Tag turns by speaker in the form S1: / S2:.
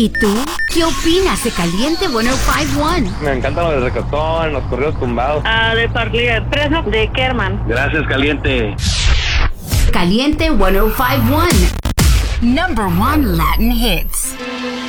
S1: ¿Y tú? ¿Qué opinas de Caliente 105.1?
S2: Me encantan los de reggaetón, los corridos tumbados.
S3: De Parley Expreso, de Kerman.
S2: Gracias, Caliente.
S1: Caliente 105.1. Number 1 Latin hits.